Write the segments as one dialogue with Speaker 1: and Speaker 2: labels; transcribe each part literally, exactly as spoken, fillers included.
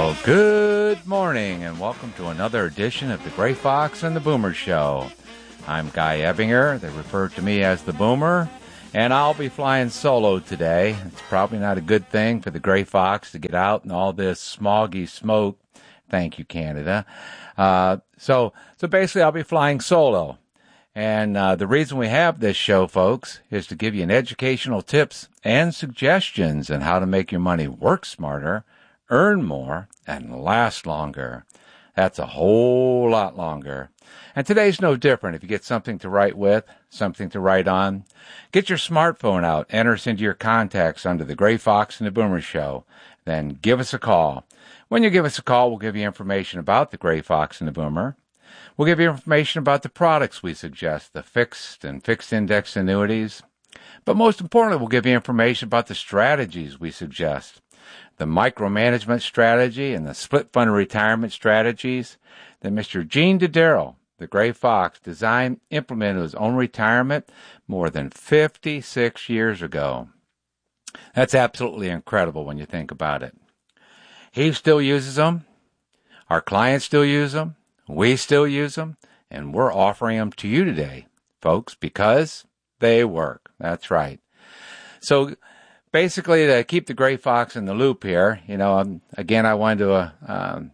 Speaker 1: Well, good morning, and welcome to another edition of the Gray Fox and the Boomer Show. I'm Guy Ebbinger. They refer to me as the Boomer, and I'll be flying solo today. It's probably not a good thing for the Gray Fox to get out in all this smoggy smoke. Thank you, Canada. Uh, so, so basically, I'll be flying solo. And uh, the reason we have this show, folks, is to give you an educational tips and suggestions on how to make your money work smarter, earn more, and last longer. That's a whole lot longer. And today's no different. If you get something to write with, something to write on, get your smartphone out, enter us into your contacts under the Gray Fox and the Boomer Show. Then give us a call. When you give us a call, we'll give you information about the Gray Fox and the Boomer. We'll give you information about the products we suggest, the fixed and fixed index annuities. But most importantly, we'll give you information about the strategies we suggest. The micromanagement strategy and the split fund retirement strategies that Mister Gene Dodaro, the Gray Fox, designed, implemented his own retirement more than fifty-six years ago. That's absolutely incredible when you think about it. He still uses them. Our clients still use them. We still use them. And we're offering them to you today, folks, because they work. That's right. So basically, to keep the Gray Fox in the loop here, you know, um, again, I wanted to, uh, um,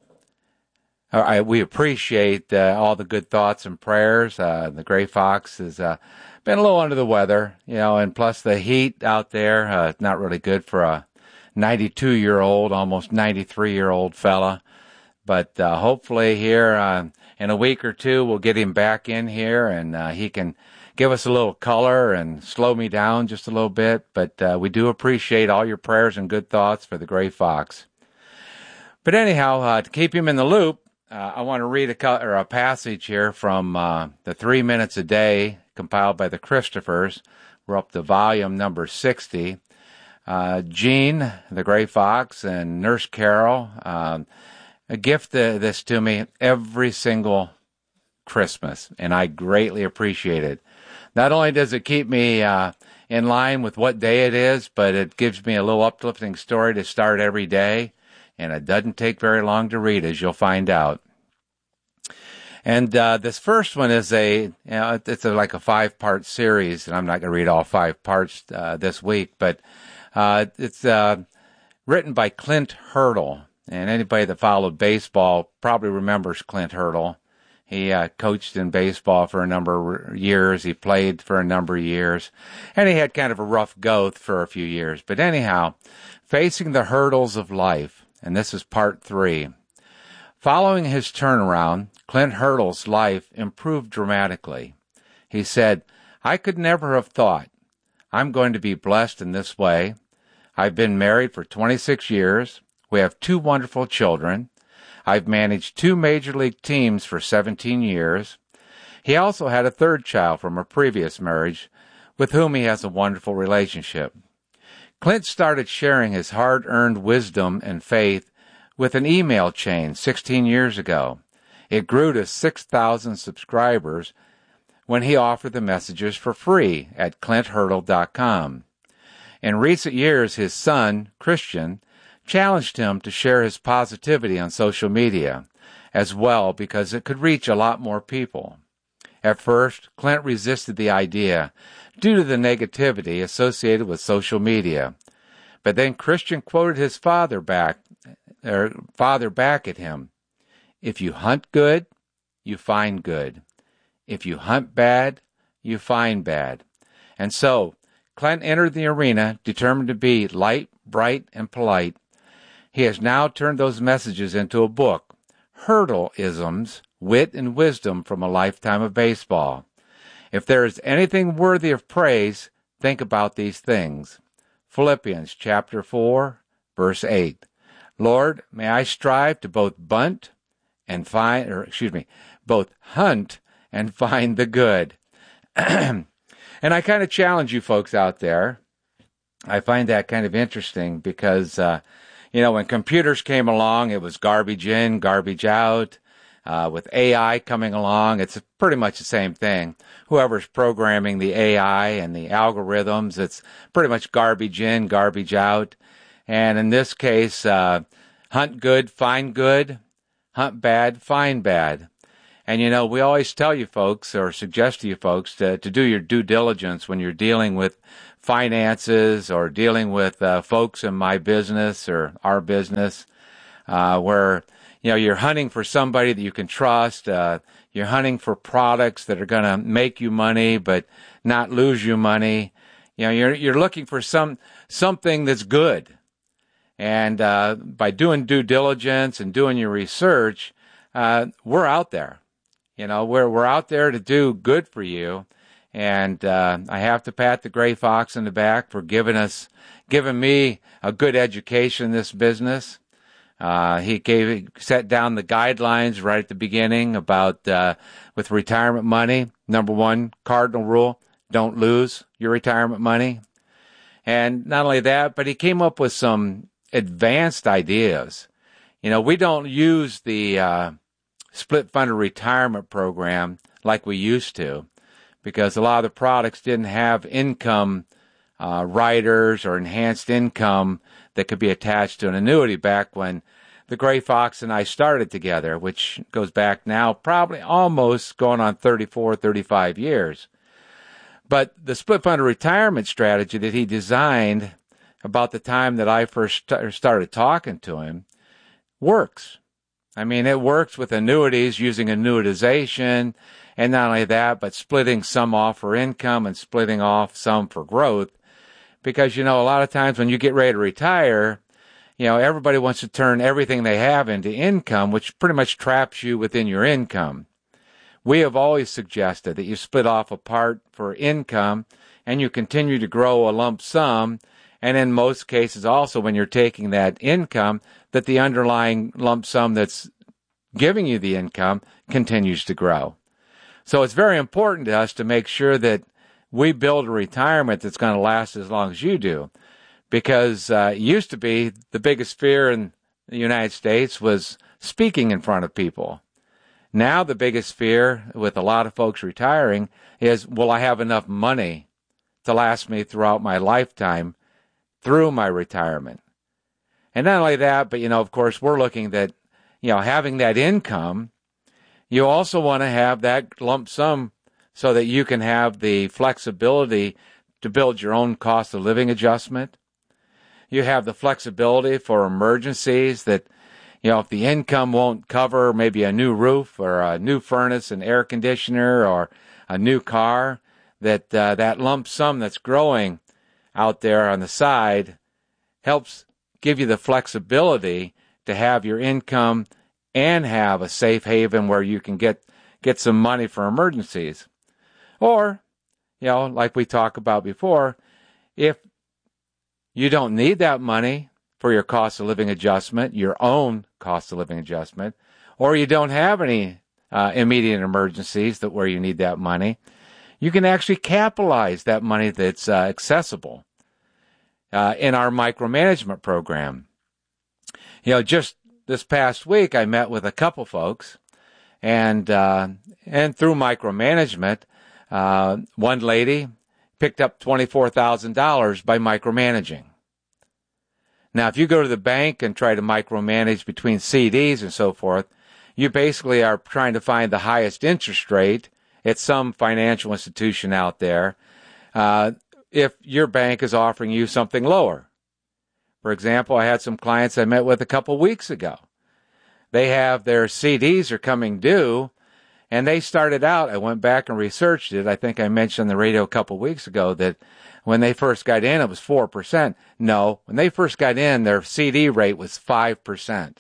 Speaker 1: I, we appreciate uh, all the good thoughts and prayers. Uh, the Gray Fox has uh, been a little under the weather, you know, and plus the heat out there, uh, not really good for a ninety-two-year-old, almost ninety-three-year-old fella. But uh, hopefully here uh, in a week or two, we'll get him back in here, and uh, he can give us a little color and slow me down just a little bit. But uh, we do appreciate all your prayers and good thoughts for the Gray Fox. But anyhow, uh, to keep him in the loop, uh, I want to read a, co- or a passage here from uh, the Three Minutes a Day compiled by the Christophers. We're up to volume number sixty. Uh, Gene, the Gray Fox, and Nurse Carol um, gift the, this to me every single Christmas, and I greatly appreciate it. Not only does it keep me uh, in line with what day it is, but it gives me a little uplifting story to start every day, and it doesn't take very long to read, as you'll find out. And uh, this first one is a, you know, it's a, like a five-part series, and I'm not going to read all five parts uh, this week, but uh, it's uh, written by Clint Hurdle, and anybody that followed baseball probably remembers Clint Hurdle. He uh, coached in baseball for a number of years. He played for a number of years. And he had kind of a rough go for a few years. But anyhow, facing the hurdles of life. And this is part three. Following his turnaround, Clint Hurdle's life improved dramatically. He said, "I could never have thought I'm going to be blessed in this way. I've been married for twenty-six years. We have two wonderful children. I've managed two major league teams for seventeen years. He also had a third child from a previous marriage with whom he has a wonderful relationship." Clint started sharing his hard-earned wisdom and faith with an email chain sixteen years ago. It grew to six thousand subscribers when he offered the messages for free at clint hurdle dot com. In recent years, his son, Christian, challenged him to share his positivity on social media as well because it could reach a lot more people. At first, Clint resisted the idea due to the negativity associated with social media. But then Christian quoted his father back, or father back at him. "If you hunt good, you find good. If you hunt bad, you find bad." And so, Clint entered the arena determined to be light, bright, and polite. He has now turned those messages into a book, Hurdle-isms, Wit and Wisdom from a Lifetime of Baseball. If there is anything worthy of praise, think about these things. Philippians chapter four, verse eight. "Lord, may I strive to both bunt and find, or excuse me, both hunt and find the good." And I kind of challenge you folks out there. I find that kind of interesting because, uh, you know, when computers came along, it was garbage in, garbage out. Uh, with A I coming along, it's pretty much the same thing. Whoever's programming the A I and the algorithms, it's pretty much garbage in, garbage out. And in this case, uh, Hunt good, find good. Hunt bad, find bad. And, you know, we always tell you folks, or suggest to you folks, to, to do your due diligence when you're dealing with finances or dealing with uh, folks in my business or our business, uh, where, you know, you're hunting for somebody that you can trust. Uh, you're hunting for products that are going to make you money but not lose you money. You know, you're you're looking for some something that's good. And uh, by doing due diligence and doing your research, uh, we're out there. You know, we're we're out there to do good for you, and uh, I have to pat the Gray Fox in the back for giving us, giving me a good education in this business. Uh, he gave set down the guidelines right at the beginning about uh, with retirement money. Number one cardinal rule: don't lose your retirement money. And not only that, but he came up with some advanced ideas. You know, we don't use the uh, split funded retirement program like we used to, because a lot of the products didn't have income uh, riders or enhanced income that could be attached to an annuity back when the Gray Fox and I started together, which goes back now probably almost going on thirty-four, thirty-five years. But the split funded retirement strategy that he designed about the time that I first st- started talking to him works. I mean, it works with annuities using annuitization, and not only that, but splitting some off for income and splitting off some for growth. Because, you know, a lot of times when you get ready to retire, you know, everybody wants to turn everything they have into income, which pretty much traps you within your income. We have always suggested that you split off a part for income and you continue to grow a lump sum. And in most cases also, when you're taking that income, that the underlying lump sum that's giving you the income continues to grow. So it's very important to us to make sure that we build a retirement that's going to last as long as you do. Because uh, it used to be the biggest fear in the United States was speaking in front of people. Now the biggest fear with a lot of folks retiring is, will I have enough money to last me throughout my lifetime through my retirement? And not only that, but, you know, of course, we're looking that, you know, having that income, you also want to have that lump sum so that you can have the flexibility to build your own cost of living adjustment. You have the flexibility for emergencies that, you know, if the income won't cover maybe a new roof or a new furnace and air conditioner or a new car, that uh, that lump sum that's growing out there on the side helps give you the flexibility to have your income and have a safe haven where you can get, get some money for emergencies. Or, you know, like we talked about before, if you don't need that money for your cost of living adjustment, your own cost of living adjustment, or you don't have any uh, immediate emergencies that where you need that money, you can actually capitalize that money that's uh, accessible uh, in our micromanagement program. You know, just this past week, I met with a couple folks, and uh, and through micromanagement, uh, one lady picked up twenty-four thousand dollars by micromanaging. Now, if you go to the bank and try to micromanage between C Ds and so forth, you basically are trying to find the highest interest rate at some financial institution out there uh, if your bank is offering you something lower. For example, I had some clients I met with a couple weeks ago. They have their C Ds are coming due, and they started out, I went back and researched it. I think I mentioned on the radio a couple weeks ago that when they first got in, it was four percent. No, when they first got in, their C D rate was five percent.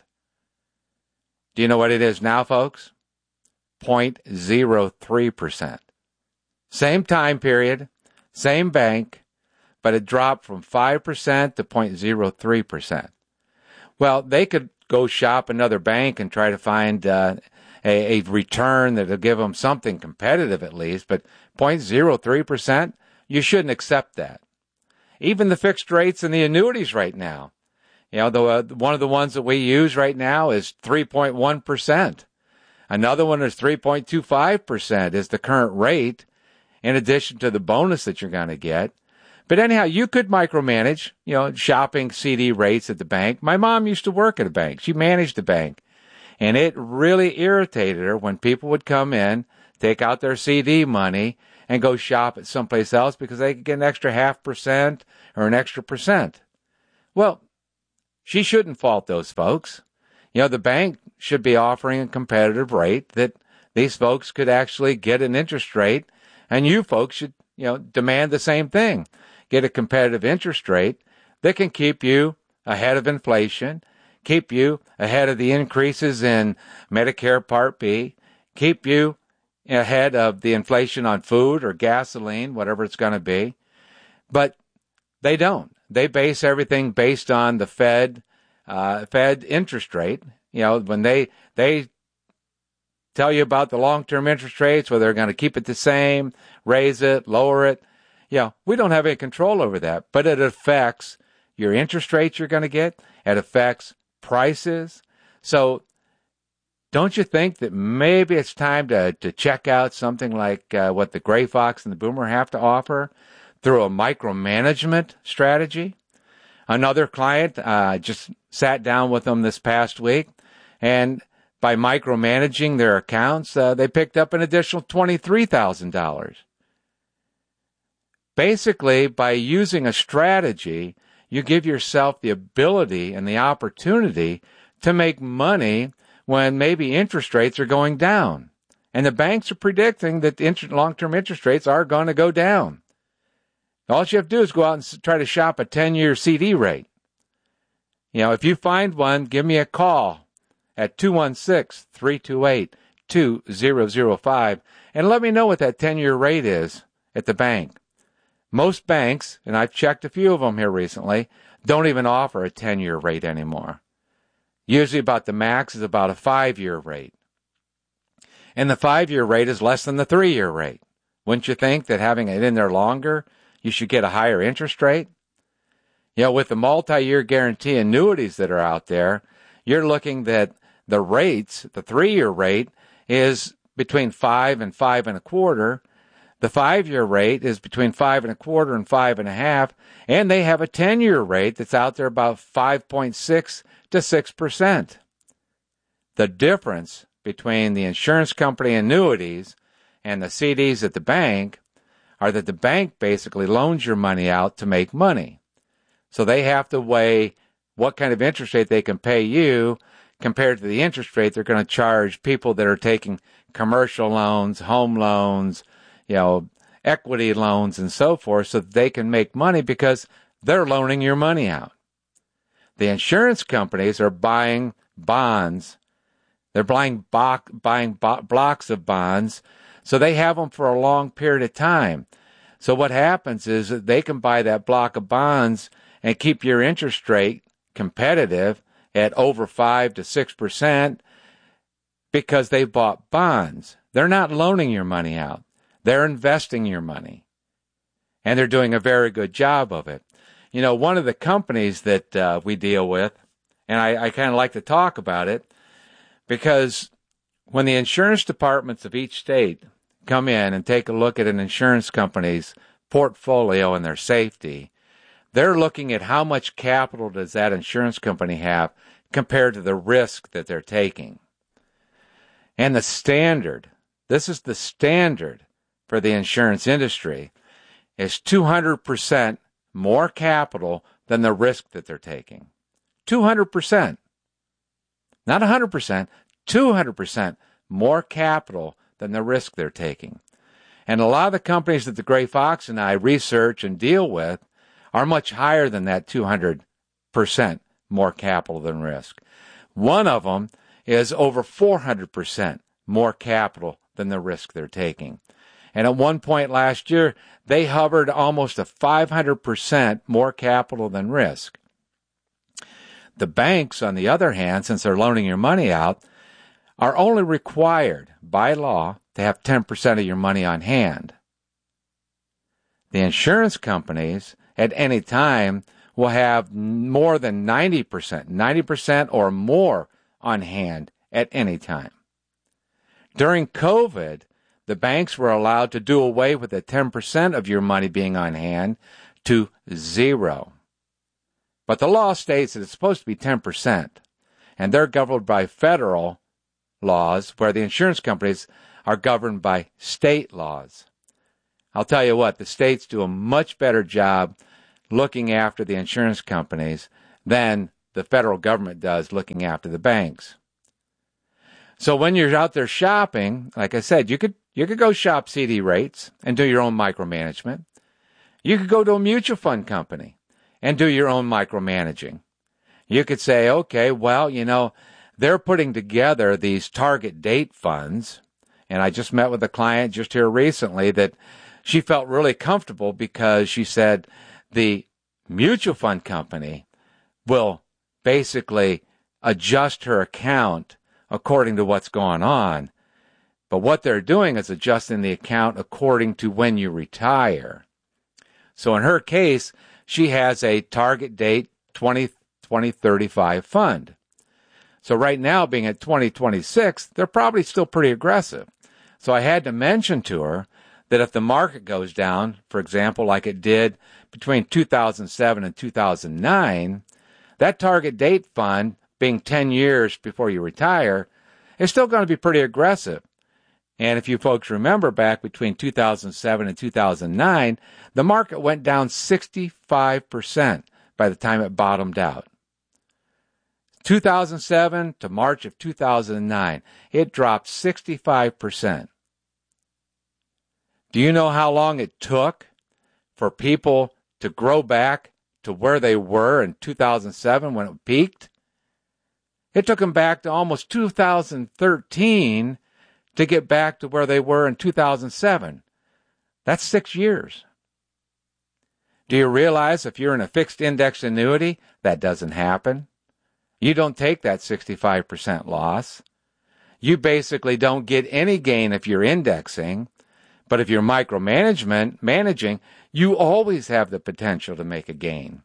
Speaker 1: Do you know what it is now, folks? zero point zero three percent. Same time period, same bank, but it dropped from five percent to zero point zero three percent. Well, they could go shop another bank and try to find uh, a, a return that will give them something competitive at least, but zero point zero three percent, you shouldn't accept that. Even the fixed rates and the annuities right now, you know, the, uh, one of the ones that we use right now is three point one percent. Another one is three point two five percent is the current rate, in addition to the bonus that you're going to get. But anyhow, you could micromanage, you know, shopping C D rates at the bank. My mom used to work at a bank. She managed the bank. And it really irritated her when people would come in, take out their C D money, and go shop at someplace else because they could get an extra half percent or an extra percent. Well, she shouldn't fault those folks. You know, the bank should be offering a competitive rate that these folks could actually get an interest rate, and you folks should, you know, demand the same thing. Get a competitive interest rate that can keep you ahead of inflation, keep you ahead of the increases in Medicare Part B, keep you ahead of the inflation on food or gasoline, whatever it's going to be. But they don't. They base everything based on the Fed, uh, Fed interest rate. You know, when they they tell you about the long-term interest rates, whether they're going to keep it the same, raise it, lower it. You know, we don't have any control over that, but it affects your interest rates you're going to get. It affects prices. So don't you think that maybe it's time to, to check out something like uh, what the Gray Fox and the Boomer have to offer through a micromanagement strategy? Another client, uh, just sat down with them this past week, and by micromanaging their accounts, uh, they picked up an additional twenty-three thousand dollars. Basically, by using a strategy, you give yourself the ability and the opportunity to make money when maybe interest rates are going down. And the banks are predicting that the inter- long-term interest rates are going to go down. All you have to do is go out and try to shop a ten-year C D rate. You know, if you find one, give me a call at two one six, three two eight, two zero zero five and let me know what that ten-year rate is at the bank. Most banks, and I've checked a few of them here recently, don't even offer a ten-year rate anymore. Usually about the max is about a five-year rate. And the five-year rate is less than the three-year rate. Wouldn't you think that having it in there longer, you should get a higher interest rate? You know, with the multi-year guarantee annuities that are out there, you're looking that the rates, the three-year rate, is between five and five and a quarter. The five-year rate is between five and a quarter and five and a half, and they have a ten-year rate that's out there about five point six to six percent. The difference between the insurance company annuities and the C Ds at the bank are that the bank basically loans your money out to make money. So they have to weigh what kind of interest rate they can pay you compared to the interest rate they're going to charge people that are taking commercial loans, home loans, you know, equity loans and so forth, so that they can make money because they're loaning your money out. The insurance companies are buying bonds. They're buying, bo- buying bo- blocks of bonds, so they have them for a long period of time. So what happens is that they can buy that block of bonds and keep your interest rate competitive at over five to six percent because they bought bonds. They're not loaning your money out. They're investing your money, and they're doing a very good job of it. You know, one of the companies that uh, we deal with, and I, I kind of like to talk about it, because when the insurance departments of each state come in and take a look at an insurance company's portfolio and their safety, they're looking at how much capital does that insurance company have compared to the risk that they're taking. And the standard, this is the standard for the insurance industry, is two hundred percent more capital than the risk that they're taking. two hundred percent. Not one hundred percent, two hundred percent more capital than the risk they're taking. And a lot of the companies that the Gray Fox and I research and deal with are much higher than that two hundred percent more capital than risk. One of them is over four hundred percent more capital than the risk they're taking. And at one point last year, they hovered almost a five hundred percent more capital than risk. The banks, on the other hand, since they're loaning your money out, are only required by law to have ten percent of your money on hand. The insurance companies at any time will have more than ninety percent, ninety percent or more on hand at any time. During COVID, the banks were allowed to do away with the ten percent of your money being on hand to zero. But the law states that it's supposed to be ten percent, and they're governed by federal laws, where the insurance companies are governed by state laws. I'll tell you what, the states do a much better job looking after the insurance companies than the federal government does looking after the banks. So when you're out there shopping, like I said, you could you could go shop C D rates and do your own micromanagement. You could go to a mutual fund company and do your own micromanaging. You could say, okay, well, you know, they're putting together these target date funds, and I just met with a client just here recently that she felt really comfortable because she said the mutual fund company will basically adjust her account according to what's going on. But what they're doing is adjusting the account according to when you retire. So in her case, she has a target date twenty thirty-five fund. So right now, being at twenty twenty-six, they're probably still pretty aggressive. So I had to mention to her that if the market goes down, for example, like it did between two thousand seven and two thousand nine, that target date fund, being ten years before you retire, is still going to be pretty aggressive. And if you folks remember, back between two thousand seven and two thousand nine, the market went down sixty-five percent by the time it bottomed out. two thousand seven to March of two thousand nine, it dropped sixty-five percent. Do you know how long it took for people to grow back to where they were in two thousand seven when it peaked? It took them back to almost two thousand thirteen to get back to where they were in two thousand seven. That's six years. Do you realize if you're in a fixed index annuity, that doesn't happen? You don't take that sixty-five percent loss. You basically don't get any gain if you're indexing. But if you're micromanagement, managing, you always have the potential to make a gain.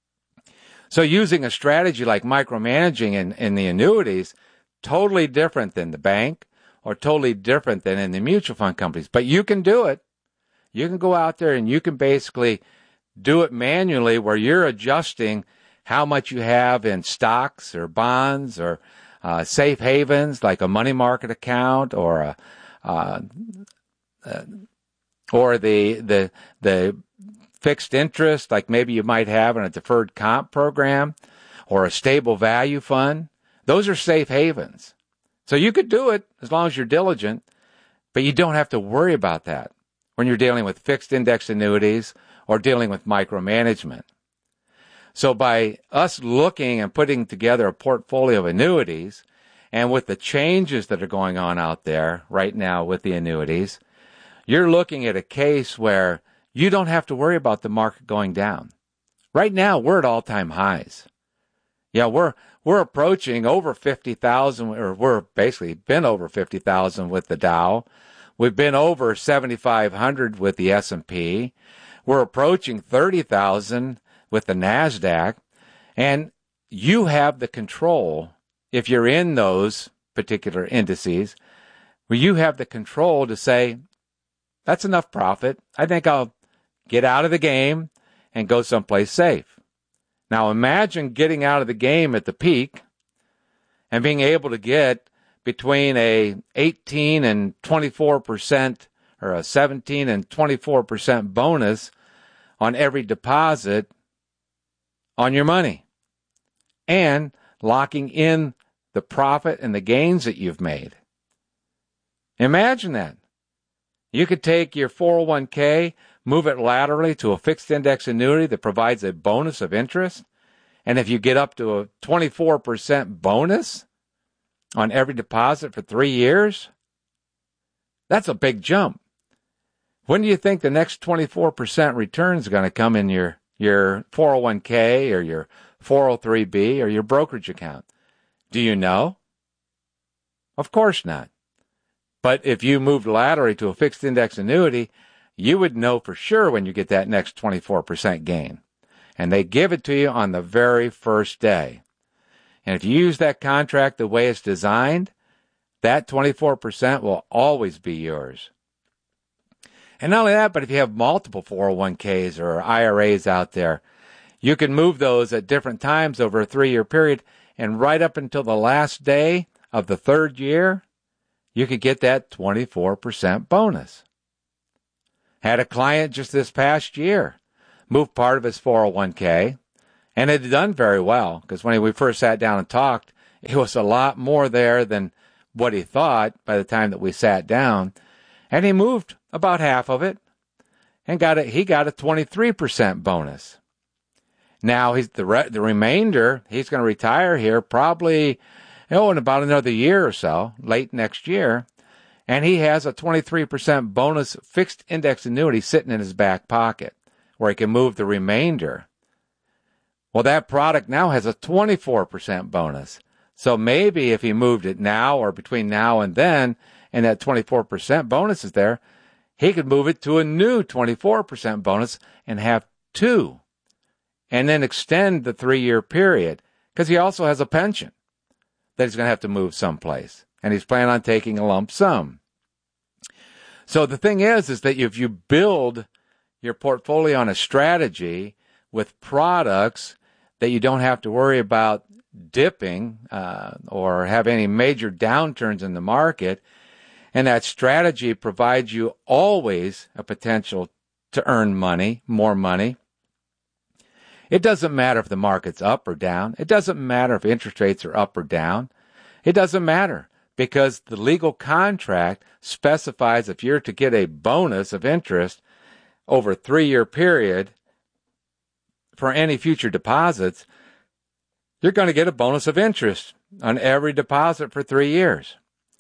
Speaker 1: So using a strategy like micromanaging in, in the annuities, totally different than the bank or totally different than in the mutual fund companies. But you can do it. You can go out there and you can basically do it manually where you're adjusting how much you have in stocks or bonds or uh, safe havens like a money market account or a uh, uh, or the the the fixed interest like maybe you might have in a deferred comp program or a stable value fund. Those are safe havens. So you could do it as long as you're diligent, but you don't have to worry about that when you're dealing with fixed index annuities or dealing with micromanagement. So by us looking and putting together a portfolio of annuities, and with the changes that are going on out there right now with the annuities, you're looking at a case where you don't have to worry about the market going down. Right now, we're at all-time highs. Yeah, we're we're approaching over fifty thousand, or we're basically been over fifty thousand with the Dow. We've been over seventy-five hundred with the S and P. We're approaching thirty thousand with the NASDAQ. And you have the control, if you're in those particular indices, where you have the control to say, that's enough profit. I think I'll get out of the game and go someplace safe. Now imagine getting out of the game at the peak and being able to get between a eighteen and twenty-four percent or a seventeen and twenty-four percent bonus on every deposit on your money and locking in the profit and the gains that you've made. Imagine that. You could take your four oh one k, move it laterally to a fixed index annuity that provides a bonus of interest. And if you get up to a twenty-four percent bonus on every deposit for three years, that's a big jump. When do you think the next twenty-four percent return is going to come in your, your four oh one k or your four oh three b or your brokerage account? Do you know? Of course not. But if you moved laterally to a fixed index annuity, you would know for sure when you get that next twenty-four percent gain. And they give it to you on the very first day. And if you use that contract the way it's designed, that twenty-four percent will always be yours. And not only that, but if you have multiple four oh one k's or I R As out there, you can move those at different times over a three-year period, and right up until the last day of the third year, you could get that twenty-four percent bonus. Had a client just this past year move part of his four oh one k, and it had done very well, because when we first sat down and talked, it was a lot more there than what he thought by the time that we sat down. And he moved about half of it and got a, he got a twenty-three percent bonus. Now, he's the re, the remainder, he's going to retire here probably oh, in about another year or so, late next year. And he has a twenty-three percent bonus fixed index annuity sitting in his back pocket where he can move the remainder. Well, that product now has a twenty-four percent bonus. So maybe if he moved it now or between now and then, and that twenty-four percent bonus is there, he could move it to a new twenty-four percent bonus and have two, and then extend the three-year period, because he also has a pension that he's going to have to move someplace, and he's planning on taking a lump sum. So the thing is, is that if you build your portfolio on a strategy with products that you don't have to worry about dipping uh, or have any major downturns in the market, and that strategy provides you always a potential to earn money, more money. It doesn't matter if the market's up or down. It doesn't matter if interest rates are up or down. It doesn't matter, because the legal contract specifies if you're to get a bonus of interest over a three-year period for any future deposits, you're going to get a bonus of interest on every deposit for three years.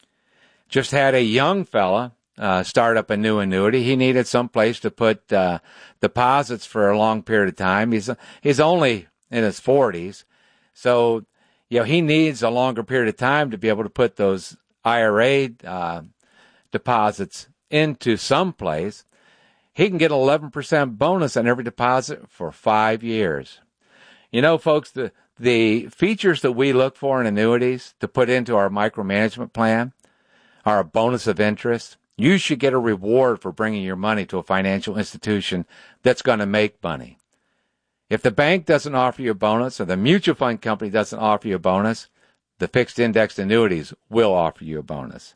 Speaker 1: Just had a young fella uh, start up a new annuity. He needed some place to put uh, deposits for a long period of time. He's he's only in his forties, so you know he needs a longer period of time to be able to put those I R A uh, deposits into some place. He can get eleven percent bonus on every deposit for five years. You know, folks, the the features that we look for in annuities to put into our micromanagement plan are a bonus of interest. You should get a reward for bringing your money to a financial institution that's going to make money. If the bank doesn't offer you a bonus, or the mutual fund company doesn't offer you a bonus, the fixed indexed annuities will offer you a bonus.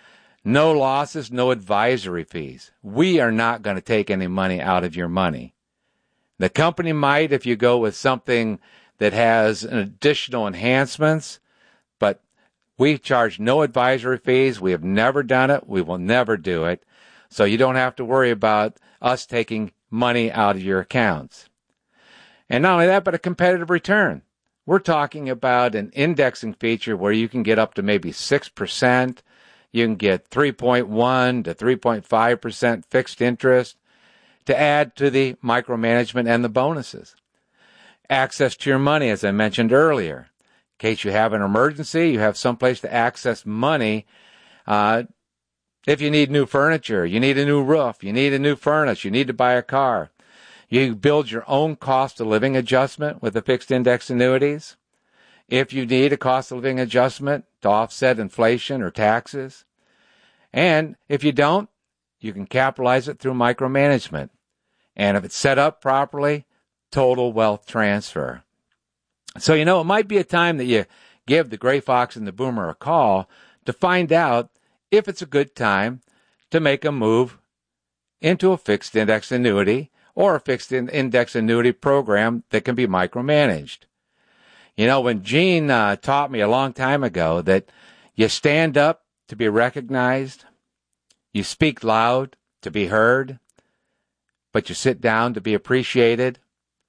Speaker 1: No losses, no advisory fees. We are not going to take any money out of your money. The company might if you go with something that has an additional enhancements, but we charge no advisory fees. We have never done it. We will never do it. So you don't have to worry about us taking money out of your accounts. And not only that, but a competitive return. We're talking about an indexing feature where you can get up to maybe six percent. You can get three point one to three point five percent fixed interest to add to the micromanagement and the bonuses. Access to your money, as I mentioned earlier. In case you have an emergency, you have someplace to access money. Uh, if you need new furniture, you need a new roof, you need a new furnace, you need to buy a car. You build your own cost of living adjustment with the fixed index annuities. If you need a cost of living adjustment to offset inflation or taxes. And if you don't, you can capitalize it through micromanagement. And if it's set up properly, total wealth transfer. So, you know, it might be a time that you give the Gray Fox and the Boomer a call to find out if it's a good time to make a move into a fixed index annuity or a fixed index annuity program that can be micromanaged. You know, when Gene uh, taught me a long time ago that you stand up to be recognized, you speak loud to be heard, but you sit down to be appreciated.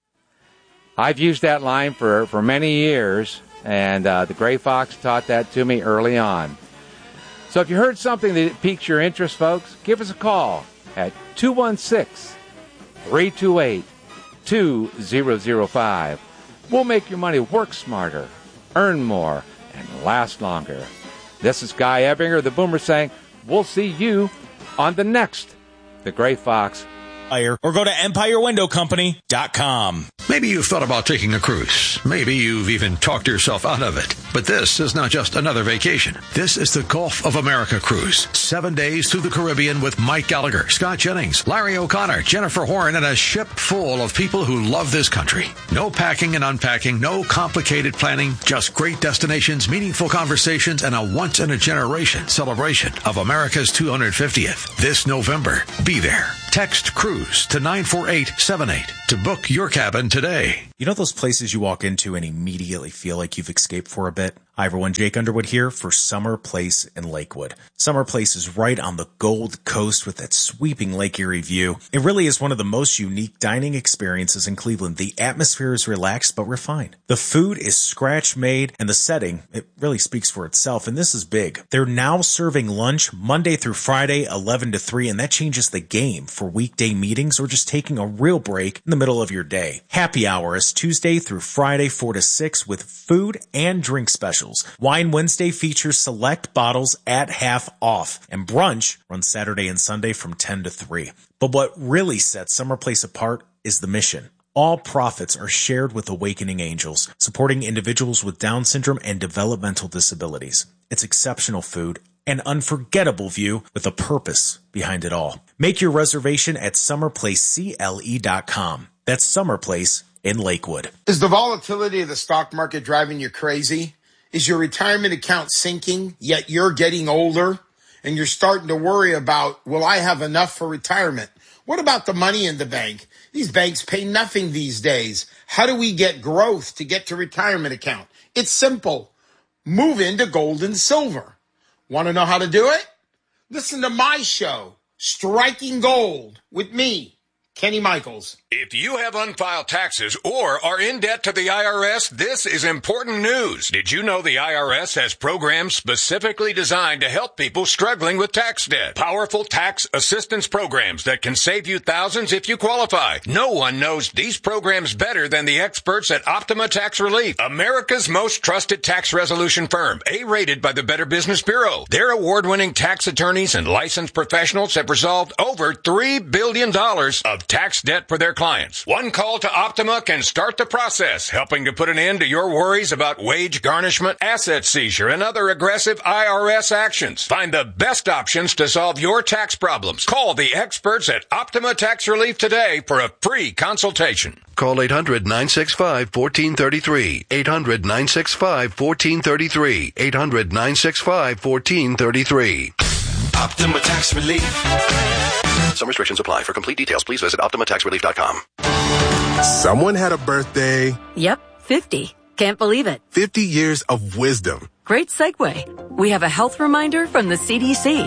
Speaker 1: I've used that line for, for many years, and uh, the Gray Fox taught that to me early on. So if you heard something that piques your interest, folks, give us a call at two one six, three two eight, two zero zero five. We'll make your money work smarter, earn more, and last longer. This is Guy Ebinger, the Boomer, saying we'll see you on the next The Gray Fox
Speaker 2: or go to empire window company dot com.
Speaker 3: Maybe you've thought about taking a cruise. Maybe you've even talked yourself out of it. But this is not just another vacation. This is the Gulf of America cruise. Seven days through the Caribbean with Mike Gallagher, Scott Jennings, Larry O'Connor, Jennifer Horn, and a ship full of people who love this country. No packing and unpacking, no complicated planning, just great destinations, meaningful conversations, and a once-in-a-generation celebration of America's two hundred fiftieth. This November, be there. Text CRUISE to nine four eight seven eight to book your cabin today.
Speaker 2: You know those places you walk into and immediately feel like you've escaped for a bit? Hi everyone, Jake Underwood here for Summer Place in Lakewood. Summer Place is right on the Gold Coast with that sweeping Lake Erie view. It really is one of the most unique dining experiences in Cleveland. The atmosphere is relaxed but refined. The food is scratch-made and the setting, it really speaks for itself, and this is big. They're now serving lunch Monday through Friday, eleven to three, and that changes the game for weekday meetings or just taking a real break in the middle of your day. Happy hour is Tuesday through Friday, four to six with food and drink specials. Wine Wednesday features select bottles at half off, and brunch runs Saturday and Sunday from ten to three. But what really sets Summer Place apart is the mission. All profits are shared with Awakening Angels, supporting individuals with Down syndrome and developmental disabilities. It's exceptional food, an unforgettable view with a purpose behind it all. Make your reservation at summer place C L E dot com. That's Summer Place in Lakewood.
Speaker 4: Is the volatility of the stock market driving you crazy? Is your retirement account sinking, yet you're getting older and you're starting to worry about, will I have enough for retirement? What about the money in the bank? These banks pay nothing these days. How do we get growth to get to retirement account? It's simple. Move into gold and silver. Want to know how to do it? Listen to my show, Striking Gold, with me, Kenny Michaels.
Speaker 5: If you have unfiled taxes or are in debt to the I R S, this is important news. Did you know the I R S has programs specifically designed to help people struggling with tax debt? Powerful tax assistance programs that can save you thousands if you qualify. No one knows these programs better than the experts at Optima Tax Relief, America's most trusted tax resolution firm, A-rated by the Better Business Bureau. Their award-winning tax attorneys and licensed professionals have resolved over three billion dollars of tax debt for their clients. One call to Optima can start the process, helping to put an end to your worries about wage garnishment, asset seizure, and other aggressive I R S actions. Find the best options to solve your tax problems. Call the experts at Optima Tax Relief today for a free consultation.
Speaker 6: Call eight hundred nine six five one four three three. eight hundred nine six five one four three three. eight hundred nine six five one four three three.
Speaker 7: Optima Tax Relief.
Speaker 6: Some restrictions apply. For complete details, please visit optima tax relief dot com.
Speaker 8: Someone had a birthday.
Speaker 9: Yep, fifty. Can't believe it.
Speaker 8: fifty years of wisdom.
Speaker 9: Great segue. We have a health reminder from the C D C.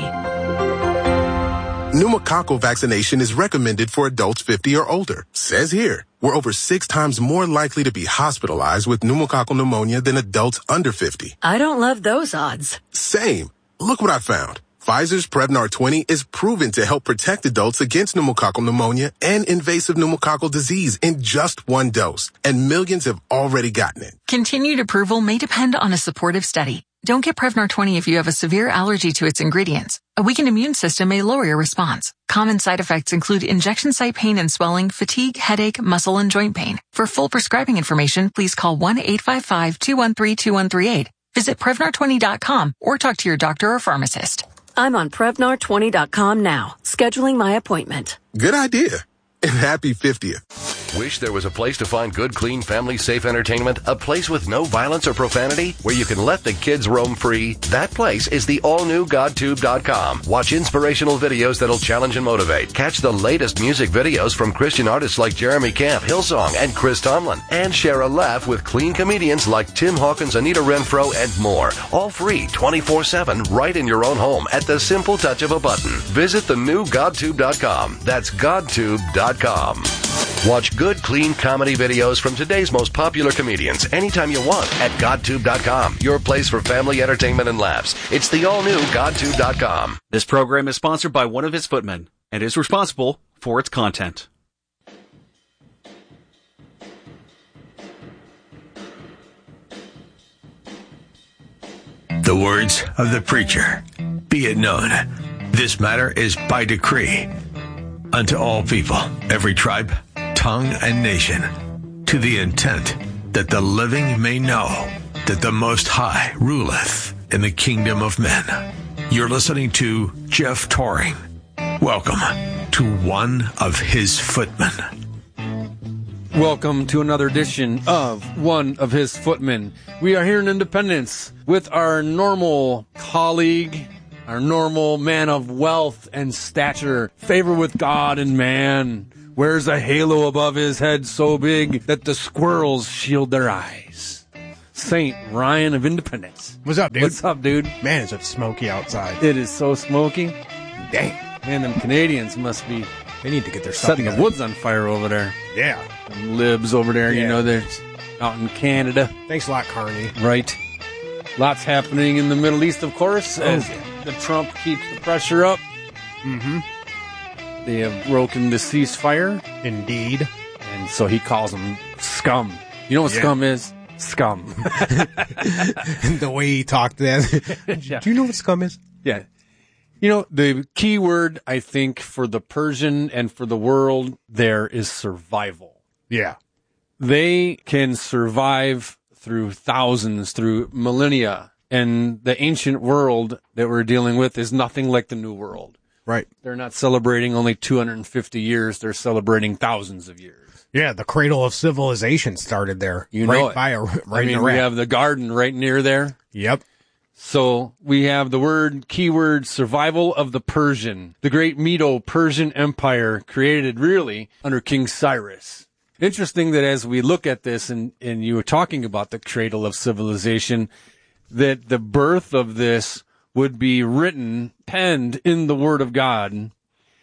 Speaker 8: Pneumococcal vaccination is recommended for adults fifty or older. Says here, we're over six times more likely to be hospitalized with pneumococcal pneumonia than adults under fifty.
Speaker 9: I don't love those odds.
Speaker 8: Same. Look what I found. Pfizer's Prevnar twenty is proven to help protect adults against pneumococcal pneumonia and invasive pneumococcal disease in just one dose, and millions have already gotten it.
Speaker 10: Continued approval may depend on a supportive study. Don't get Prevnar twenty if you have a severe allergy to its ingredients. A weakened immune system may lower your response. Common side effects include injection site pain and swelling, fatigue, headache, muscle, and joint pain. For full prescribing information, please call one eight five five two one three two one three eight. Visit Prevnar twenty dot com or talk to your doctor or pharmacist.
Speaker 9: I'm on Prevnar twenty dot com now, scheduling my appointment.
Speaker 8: Good idea. And happy fiftieth.
Speaker 6: Wish there was a place to find good, clean, family-safe entertainment? A place with no violence or profanity? Where you can let the kids roam free? That place is the all-new God Tube dot com. Watch inspirational videos that'll challenge and motivate. Catch the latest music videos from Christian artists like Jeremy Camp, Hillsong, and Chris Tomlin. And share a laugh with clean comedians like Tim Hawkins, Anita Renfro, and more. All free twenty-four seven right in your own home at the simple touch of a button. Visit the new God Tube dot com. That's God Tube dot com. Watch good, clean comedy videos from today's most popular comedians anytime you want at God Tube dot com, your place for family entertainment and laughs. It's the all-new God Tube dot com.
Speaker 11: This program is sponsored by one of his footmen and is responsible for its content.
Speaker 3: The words of the preacher. Be it known, this matter is by decree. unto all people, every tribe, tongue, and nation, to the intent that the living may know that the Most High ruleth in the kingdom of men. You're listening to Jeff Toring. Welcome to One of His Footmen.
Speaker 12: Welcome to another edition of One of His Footmen. We are here in Independence with our normal colleague, our normal man of wealth and stature, favor with God and man, wears a halo above his head so big that the squirrels shield their eyes. Saint Ryan of Independence.
Speaker 13: What's up, dude?
Speaker 12: What's up, dude?
Speaker 13: Man, it's smoky outside.
Speaker 12: It is so smoky.
Speaker 13: Dang.
Speaker 12: Man, them Canadians must be
Speaker 13: They need to get their stuff
Speaker 12: setting the
Speaker 13: together.
Speaker 12: woods on fire over there.
Speaker 13: Yeah.
Speaker 12: Them libs over there,
Speaker 13: Yeah.
Speaker 12: you know, they're out in Canada.
Speaker 13: Thanks a lot, Carney.
Speaker 12: Right. Lots happening in the Middle East, of course,
Speaker 13: Oh,
Speaker 12: as
Speaker 13: yeah.
Speaker 12: the Trump keeps the pressure up.
Speaker 13: Mm-hmm.
Speaker 12: They have broken the ceasefire,
Speaker 13: Indeed.
Speaker 12: and so he calls them scum. You know what
Speaker 13: Yeah.
Speaker 12: scum is? Scum.
Speaker 13: The way he talked then.
Speaker 12: Yeah.
Speaker 13: Do you know what scum is?
Speaker 12: Yeah. You know, the key word, I think, for the Persian and for the world there is survival.
Speaker 13: Yeah.
Speaker 12: They can survive through thousands, through millennia. And the ancient world that we're dealing with is nothing like the new world.
Speaker 13: Right.
Speaker 12: They're not celebrating only two hundred fifty years. They're celebrating thousands of years.
Speaker 13: Yeah, the cradle of civilization started there.
Speaker 12: You
Speaker 13: right
Speaker 12: know it.
Speaker 13: by a, right
Speaker 12: I
Speaker 13: in
Speaker 12: mean,
Speaker 13: Iraq.
Speaker 12: we have the garden right near there.
Speaker 13: Yep.
Speaker 12: So we have the word, keyword, survival of the Persian. The great Medo-Persian Empire created really under King Cyrus. Interesting that as we look at this, and, and you were talking about the cradle of civilization, that the birth of this would be written, penned in the Word of God,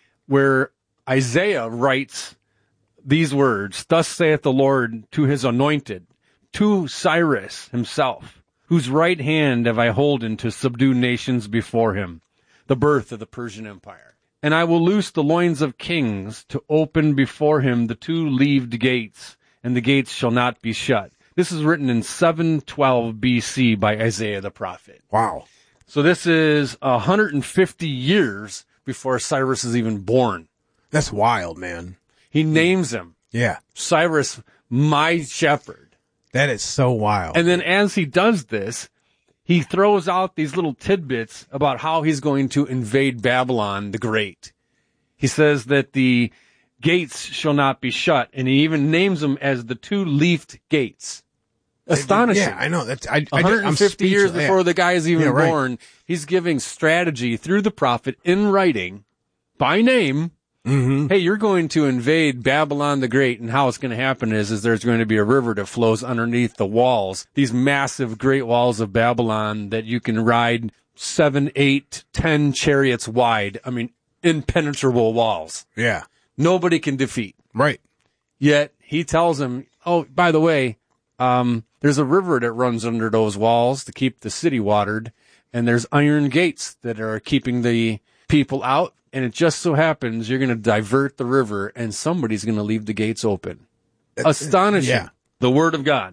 Speaker 12: where Isaiah writes these words, "Thus saith the Lord to his anointed, to Cyrus himself, whose right hand have I holden to subdue nations before him," the birth of the Persian Empire. "And I will loose the loins of kings to open before him the two leaved gates, and the gates shall not be shut." This is written in seven twelve B C by Isaiah the prophet.
Speaker 13: Wow.
Speaker 12: So this is one hundred fifty years before Cyrus is even born.
Speaker 13: That's wild, man.
Speaker 12: He names him
Speaker 13: Yeah.
Speaker 12: Cyrus, my shepherd.
Speaker 13: That is so wild.
Speaker 12: And then as he does this, he throws out these little tidbits about how he's going to invade Babylon the Great. He says that the gates shall not be shut, and he even names them as the two-leafed gates. Astonishing.
Speaker 13: Yeah, I know. That's I,
Speaker 12: one hundred fifty
Speaker 13: I'm
Speaker 12: years
Speaker 13: speechless.
Speaker 12: before
Speaker 13: Yeah.
Speaker 12: the guy is even
Speaker 13: Yeah, right.
Speaker 12: born, he's giving strategy through the prophet in writing, by name.
Speaker 13: Mm-hmm.
Speaker 12: Hey, you're going to invade Babylon the Great, and how it's going to happen is, is there's going to be a river that flows underneath the walls, these massive great walls of Babylon that you can ride seven, eight, ten chariots wide. I mean, impenetrable walls.
Speaker 13: Yeah.
Speaker 12: Nobody can defeat.
Speaker 13: Right.
Speaker 12: Yet he tells him, oh, by the way, um, there's a river that runs under those walls to keep the city watered, and there's iron gates that are keeping the people out. And it just so happens you're going to divert the river, and somebody's going to leave the gates open. Astonishing.
Speaker 13: Yeah.
Speaker 12: The word of God.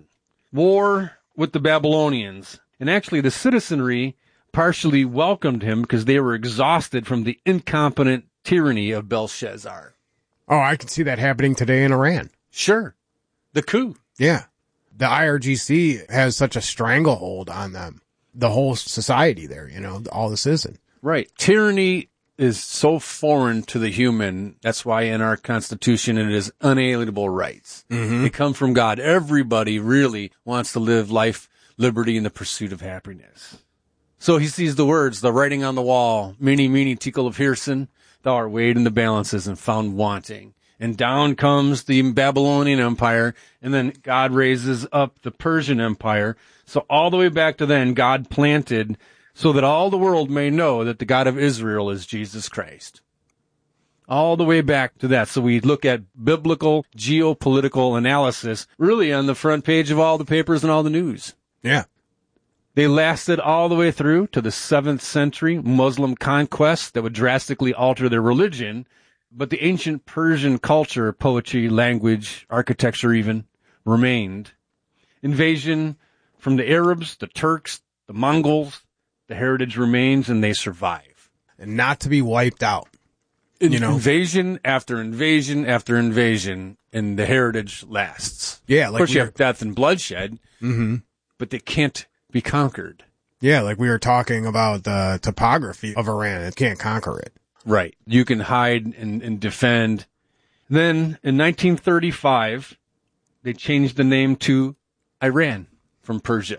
Speaker 12: War with the Babylonians. And actually the citizenry partially welcomed him because they were exhausted from the incompetent tyranny of Belshazzar.
Speaker 13: Oh, I can see that happening today in Iran.
Speaker 12: Sure. The coup.
Speaker 13: Yeah. The I R G C has such a stranglehold on them. The whole society there, you know, all the citizens.
Speaker 12: Right. Tyranny is so foreign to the human. That's why in our Constitution it is unalienable rights.
Speaker 13: Mm-hmm.
Speaker 12: They come from God. Everybody really wants to live life, liberty, and the pursuit of happiness. So he sees the words, the writing on the wall, "Mene, mene, tekel of Hirson, thou art weighed in the balances and found wanting." And down comes the Babylonian Empire, and then God raises up the Persian Empire. So all the way back to then, God planted so that all the world may know that the God of Israel is Jesus Christ. All the way back to that. So we look at biblical geopolitical analysis really on the front page of all the papers and all the news.
Speaker 13: Yeah.
Speaker 12: They lasted all the way through to the seventh century Muslim conquest that would drastically alter their religion. But the ancient Persian culture, poetry, language, architecture even, remained. Invasion from the Arabs, the Turks, the Mongols, the heritage remains, and they survive.
Speaker 13: And not to be wiped out. You know,
Speaker 12: invasion after invasion after invasion, and the heritage lasts.
Speaker 13: Yeah,
Speaker 12: of
Speaker 13: like
Speaker 12: course you
Speaker 13: we're-
Speaker 12: have death and bloodshed,
Speaker 13: mm-hmm.
Speaker 12: but they can't be conquered.
Speaker 13: Yeah, like we were talking about the topography of Iran. It can't conquer it.
Speaker 12: Right. You can hide and, and defend. Then in nineteen thirty-five, they changed the name to Iran from Persia.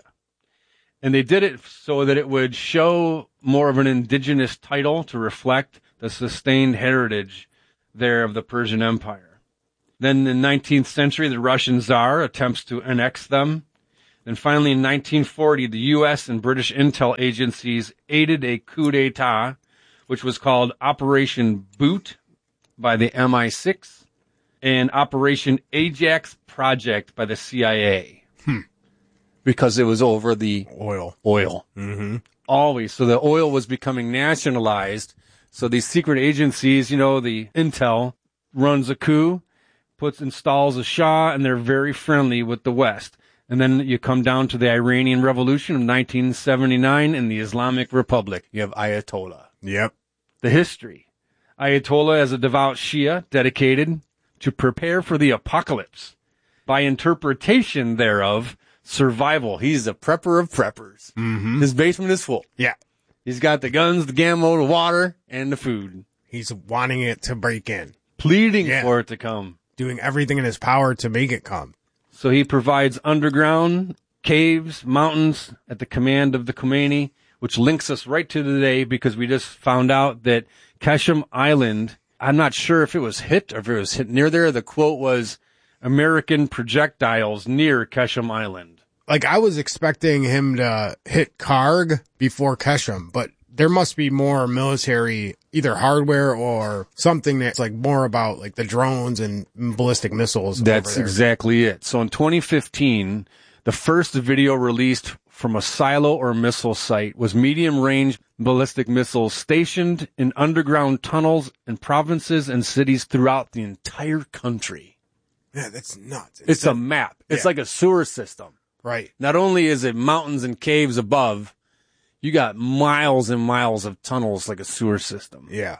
Speaker 12: And they did it so that it would show more of an indigenous title to reflect the sustained heritage there of the Persian Empire. Then in the nineteenth century, the Russian Tsar attempts to annex them. And finally, in nineteen forty, the U S and British intel agencies aided a coup d'etat, which was called Operation Boot by the M I six and Operation Ajax Project by the C I A.
Speaker 13: Hmm.
Speaker 12: Because it was over the
Speaker 13: oil.
Speaker 12: Oil.
Speaker 13: Mm-hmm.
Speaker 12: Always. So the oil was becoming nationalized. So these secret agencies, you know, the intel runs a coup, puts, installs a Shah, and they're very friendly with the West. And then you come down to the Iranian Revolution of nineteen seventy-nine and the Islamic Republic. You have Ayatollah.
Speaker 13: Yep.
Speaker 12: The history. Ayatollah is a devout Shia dedicated to prepare for the apocalypse. By interpretation thereof, survival. He's a prepper of preppers.
Speaker 13: Mm-hmm.
Speaker 12: His basement is full.
Speaker 13: Yeah.
Speaker 12: He's got the guns, the gammo, the water, and the food.
Speaker 13: He's wanting it to break in.
Speaker 12: Pleading
Speaker 13: Yeah.
Speaker 12: for it to come.
Speaker 13: Doing everything in his power to make it come.
Speaker 12: So he provides underground caves, mountains at the command of the Khomeini, which links us right to today because we just found out that Keshem Island, I'm not sure if it was hit or if it was hit near there. The quote was American projectiles near Keshem Island.
Speaker 13: Like, I was expecting him to hit Karg before Keshem, but there must be more military, either hardware or something that's like more about like the drones and ballistic missiles.
Speaker 12: That's
Speaker 13: over there.
Speaker 12: exactly it. So in twenty fifteen, the first video released from a silo or missile site was medium-range ballistic missiles stationed in underground tunnels in provinces and cities throughout the entire country.
Speaker 13: Yeah, that's nuts.
Speaker 12: It's, a map. It's
Speaker 13: yeah.
Speaker 12: like a sewer system.
Speaker 13: Right.
Speaker 12: Not only is it mountains and caves above, you got miles and miles of tunnels like a sewer system.
Speaker 13: Yeah.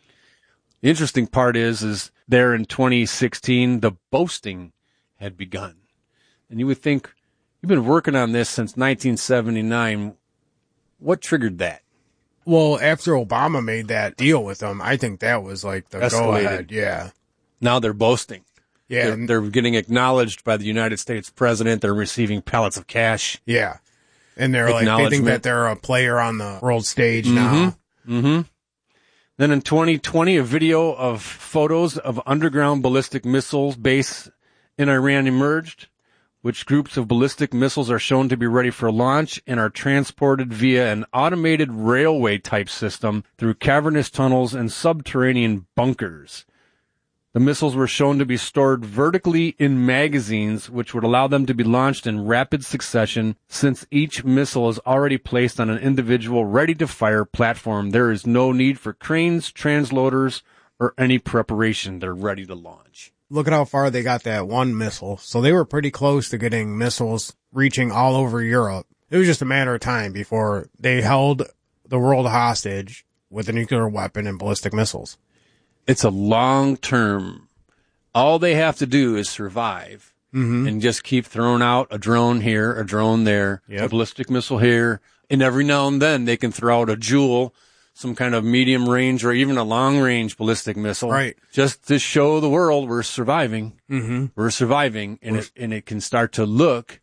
Speaker 12: The interesting part is, is there in twenty sixteen, the boasting had begun. And you would think, you've been working on this since nineteen seventy-nine. What triggered that?
Speaker 13: Well, after Obama made that deal with them, I think that was like the
Speaker 12: Escalated.
Speaker 13: go-ahead. Yeah.
Speaker 12: Now they're boasting.
Speaker 13: Yeah.
Speaker 12: They're, they're getting acknowledged by the United States president. They're receiving pallets of cash.
Speaker 13: Yeah. And they're like, they think that they're a player on the world stage now.
Speaker 12: Mm-hmm. Then in twenty twenty, a video of photos of underground ballistic missiles base in Iran emerged, which groups of ballistic missiles are shown to be ready for launch and are transported via an automated railway type system through cavernous tunnels and subterranean bunkers. The missiles were shown to be stored vertically in magazines, which would allow them to be launched in rapid succession. Since each missile is already placed on an individual ready-to-fire platform, there is no need for cranes, transloaders, or any preparation. They're ready to launch.
Speaker 13: Look at how far they got that one missile. So they were pretty close to getting missiles reaching all over Europe. It was just a matter of time before they held the world hostage with a nuclear weapon and ballistic missiles.
Speaker 12: It's a long term. All they have to do is survive
Speaker 13: mm-hmm.
Speaker 12: and just keep throwing out a drone here, a drone there,
Speaker 13: yep.
Speaker 12: a ballistic missile here. And every now and then they can throw out a Jewel, some kind of medium range or even a long range ballistic missile.
Speaker 13: Right.
Speaker 12: Just to show the world we're surviving.
Speaker 13: Mm-hmm.
Speaker 12: We're surviving. And
Speaker 13: we're...
Speaker 12: it, and it can start to look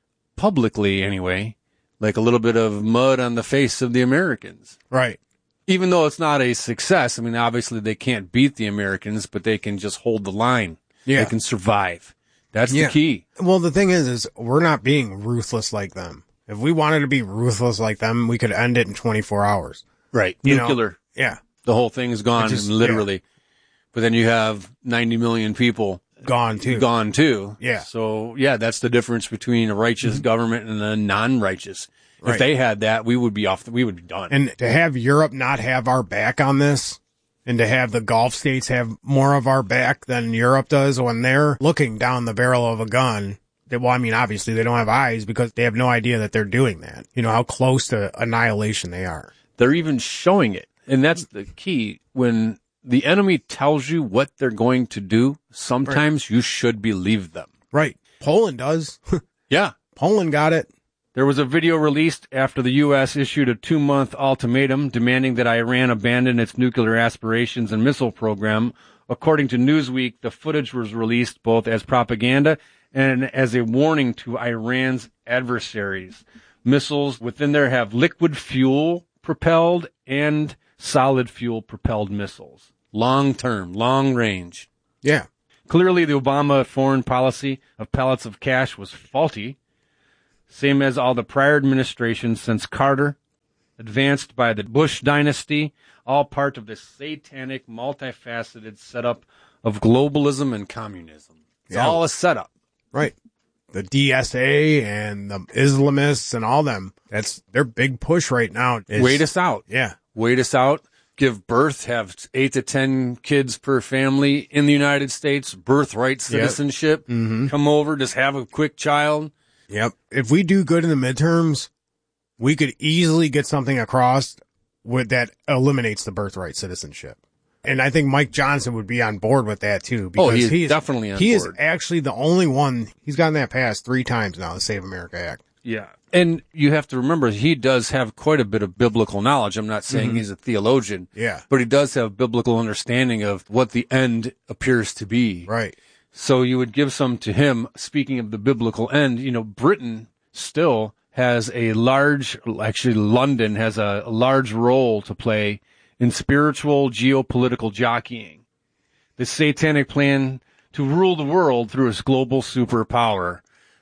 Speaker 12: publicly anyway, like a little bit of mud on the face of the Americans.
Speaker 13: Right.
Speaker 12: Even though it's not a success, I mean, obviously they can't beat the Americans, but they can just hold the line.
Speaker 13: Yeah.
Speaker 12: They can survive. That's
Speaker 13: yeah.
Speaker 12: the key.
Speaker 13: Well, the thing is, is we're not being ruthless like them. If we wanted to be ruthless like them, we could end it in twenty-four hours.
Speaker 12: Right.
Speaker 13: You
Speaker 12: Nuclear.
Speaker 13: Know? Yeah.
Speaker 12: The whole thing is gone,
Speaker 13: just,
Speaker 12: literally.
Speaker 13: Yeah.
Speaker 12: But then you have ninety million people
Speaker 13: gone too.
Speaker 12: Gone too.
Speaker 13: Yeah.
Speaker 12: So, yeah, that's the difference between a righteous mm-hmm. government and a non-righteous.
Speaker 13: Right.
Speaker 12: If they had that, we would be off. The, we would be done.
Speaker 13: And to have Europe not have our back on this, and to have the Gulf states have more of our back than Europe does when they're looking down the barrel of a gun. They, well, I mean, obviously they don't have eyes because they have no idea that they're doing that. You know how close to annihilation they are.
Speaker 12: They're even showing it, and that's the key. When the enemy tells you what they're going to do, sometimes right. you should believe them.
Speaker 13: Right. Poland does.
Speaker 12: Yeah.
Speaker 13: Poland got it.
Speaker 12: There was a video released after the U S issued a two-month ultimatum demanding that Iran abandon its nuclear aspirations and missile program. According to Newsweek, the footage was released both as propaganda and as a warning to Iran's adversaries. Missiles within there have liquid fuel propelled and solid fuel propelled missiles. Long term, long range.
Speaker 13: Yeah.
Speaker 12: Clearly, the Obama foreign policy of pallets of cash was faulty, same as all the prior administrations since Carter, advanced by the Bush dynasty, all part of this satanic, multifaceted setup of globalism and communism. It's yeah. all a setup.
Speaker 13: Right. The D S A and the Islamists and all them, that's their big push right now. Is,
Speaker 12: Wait us out.
Speaker 13: Yeah.
Speaker 12: Wait us out. Give birth, have eight to ten kids per family in the United States, birthright citizenship.
Speaker 13: Yep. Mm-hmm.
Speaker 12: Come over, just have a quick child.
Speaker 13: Yep. If we do good in the midterms, we could easily get something across with that eliminates the birthright citizenship. And I think Mike Johnson would be on board with that too. Because
Speaker 12: oh, he's,
Speaker 13: he's
Speaker 12: definitely on
Speaker 13: he
Speaker 12: board.
Speaker 13: He is actually the only one, he's gotten that passed three times now, the Save America Act.
Speaker 12: Yeah. And you have to remember, he does have quite a bit of biblical knowledge. I'm not saying mm-hmm. he's a theologian.
Speaker 13: Yeah.
Speaker 12: But he does have biblical understanding of what the end appears to be.
Speaker 13: Right.
Speaker 12: So you would give some to him. Speaking of the biblical end, you know, Britain still has a large, actually London has a, a large role to play in spiritual geopolitical jockeying. The satanic plan to rule the world through its global superpower,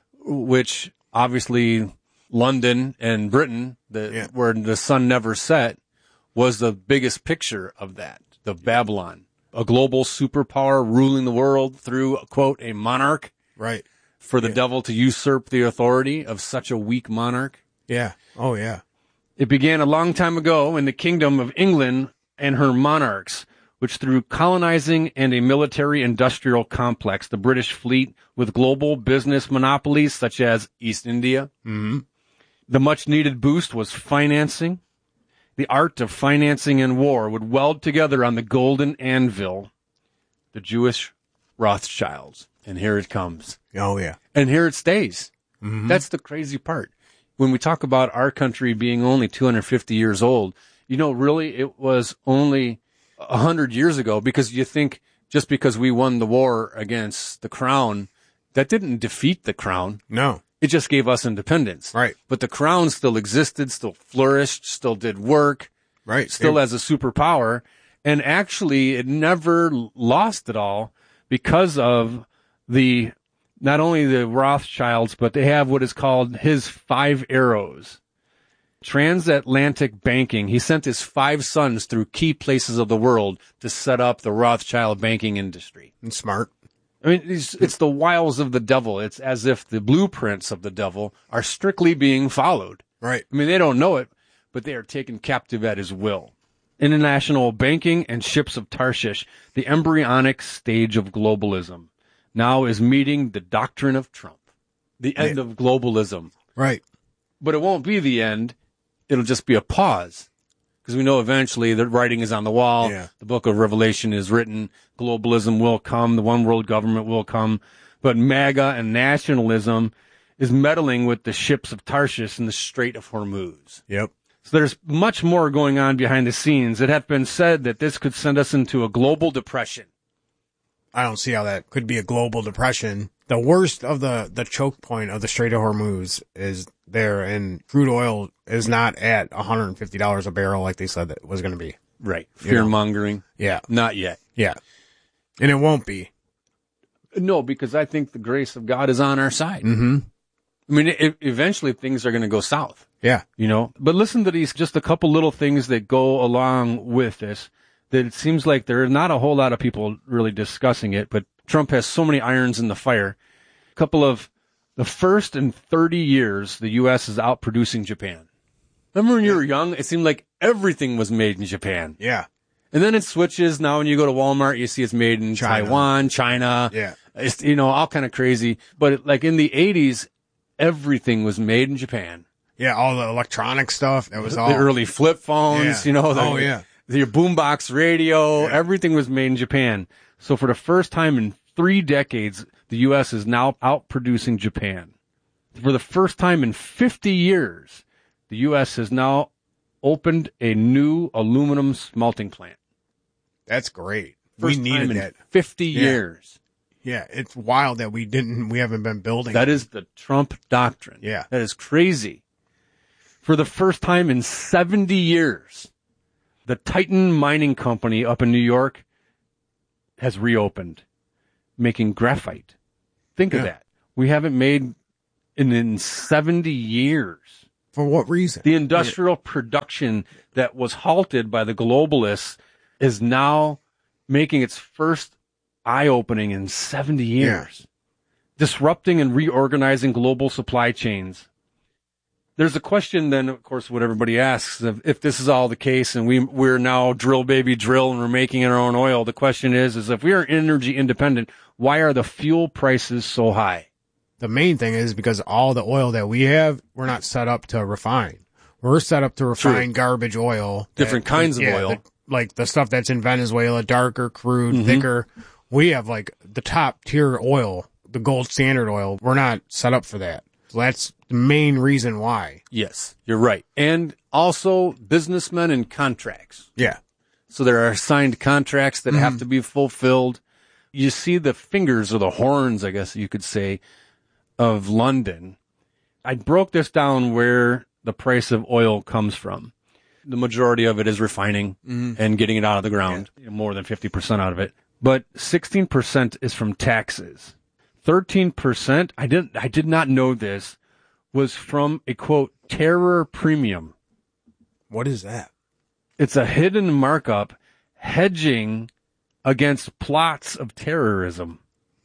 Speaker 12: which obviously London and Britain, the, yeah. where the sun never set, was the biggest picture of that, the Babylon. A global superpower ruling the world through, quote, a monarch.
Speaker 13: Right.
Speaker 12: For the
Speaker 13: yeah.
Speaker 12: devil to usurp the authority of such a weak monarch.
Speaker 13: Yeah. Oh, yeah.
Speaker 12: It began a long time ago in the kingdom of England and her monarchs, which through colonizing and a military-industrial complex, the British fleet with global business monopolies such as East India.
Speaker 13: Mm-hmm.
Speaker 12: The much-needed boost was financing. The art of financing and war would weld together on the golden anvil, the Jewish Rothschilds. And here it comes.
Speaker 13: Oh, yeah.
Speaker 12: And here it stays.
Speaker 13: Mm-hmm.
Speaker 12: That's the crazy part. When we talk about our country being only two hundred fifty years old, you know, really it was only one hundred years ago, because you think just because we won the war against the crown, that didn't defeat the crown.
Speaker 13: No.
Speaker 12: It just gave us independence.
Speaker 13: Right.
Speaker 12: But the crown still existed, still flourished, still did work.
Speaker 13: Right.
Speaker 12: Still
Speaker 13: it,
Speaker 12: as a superpower. And actually, it never lost it all because of the, not only the Rothschilds, but they have what is called his five arrows. Transatlantic banking. He sent his five sons through key places of the world to set up the Rothschild banking industry.
Speaker 13: And smart.
Speaker 12: I mean, it's, it's the wiles of the devil. It's as if the blueprints of the devil are strictly being followed.
Speaker 13: Right.
Speaker 12: I mean, they don't know it, but they are taken captive at his will. International banking and ships of Tarshish, the embryonic stage of globalism, now is meeting the doctrine of Trump, the end
Speaker 13: yeah.
Speaker 12: of globalism.
Speaker 13: Right.
Speaker 12: But it won't be the end. It'll just be a pause. Because we know eventually the writing is on the wall.
Speaker 13: Yeah.
Speaker 12: The book of Revelation is written. Globalism will come. The one world government will come. But MAGA and nationalism is meddling with the ships of Tarshish in the Strait of Hormuz.
Speaker 13: Yep.
Speaker 12: So there's much more going on behind the scenes. It had been said that this could send us into a global depression.
Speaker 13: I don't see how that could be a global depression. The worst of the, the choke point of the Strait of Hormuz is there, and crude oil is not at one hundred fifty dollars a barrel like they said that it was going to be.
Speaker 12: Right. Fear-mongering.
Speaker 13: Yeah.
Speaker 12: Not yet.
Speaker 13: Yeah. And it won't be.
Speaker 12: No, because I think the grace of God is on our side.
Speaker 13: Mm-hmm.
Speaker 12: I mean, it, eventually things are going to go south.
Speaker 13: Yeah.
Speaker 12: You know, but listen to these, just a couple little things that go along with this, that it seems like there are not a whole lot of people really discussing it, but Trump has so many irons in the fire. A couple of the first in thirty years, the U S is out producing Japan. Remember when you were young, it seemed like everything was made in Japan.
Speaker 13: Yeah.
Speaker 12: And then it switches. Now when you go to Walmart, you see it's made in
Speaker 13: China.
Speaker 12: Taiwan, China.
Speaker 13: Yeah.
Speaker 12: It's, you know, all kind of crazy. But like in the eighties, everything was made in Japan.
Speaker 13: Yeah, all the electronic stuff. That was all
Speaker 12: the early flip phones,
Speaker 13: yeah.
Speaker 12: you know. The,
Speaker 13: oh, yeah.
Speaker 12: the boombox radio,
Speaker 13: Yeah.
Speaker 12: everything was made in Japan. So for the first time in three decades, the U S is now outproducing Japan. For the first time in fifty years, the U S has now opened a new aluminum smelting plant.
Speaker 13: That's great.
Speaker 12: First
Speaker 13: we needed
Speaker 12: time in
Speaker 13: that.
Speaker 12: fifty
Speaker 13: Yeah.
Speaker 12: years.
Speaker 13: Yeah, it's wild that we didn't, we haven't been building.
Speaker 12: That is the Trump doctrine.
Speaker 13: Yeah.
Speaker 12: That is crazy. For the first time in seventy years, the Titan Mining Company up in New York has reopened, making graphite. Think of
Speaker 13: Yeah.
Speaker 12: that. We haven't made in, in seventy years.
Speaker 13: For what reason?
Speaker 12: The industrial production that was halted by the globalists is now making its first eye-opening in seventy years. Disrupting and reorganizing global supply chains. There's a question then, of course, what everybody asks, if, if this is all the case and we, we're now drill baby drill and we're making our own oil, the question is, is if we are energy independent, why are the fuel prices so high?
Speaker 13: The main thing is because all the oil that we have, we're not set up to refine. We're set up to refine
Speaker 12: True.
Speaker 13: garbage oil.
Speaker 12: Different kinds of
Speaker 13: yeah,
Speaker 12: oil.
Speaker 13: the- like the stuff that's in Venezuela, darker, crude,
Speaker 12: Mhm.
Speaker 13: thicker. We have like the top tier oil, the gold standard oil. We're not set up for that. So that's the main reason why.
Speaker 12: Yes, you're right. And also businessmen and contracts.
Speaker 13: Yeah.
Speaker 12: So there are signed contracts that have
Speaker 13: Mhm.
Speaker 12: to be fulfilled. You see the fingers or the horns, I guess you could say, of London. I broke this down where the price of oil comes from. The majority of it is refining
Speaker 13: Mhm.
Speaker 12: and getting it out of the ground, more than fifty percent out of it. But sixteen percent is from taxes. thirteen percent, I didn't, I did not know this, was from a quote, terror premium.
Speaker 13: What is that?
Speaker 12: It's a hidden markup hedging against plots of terrorism.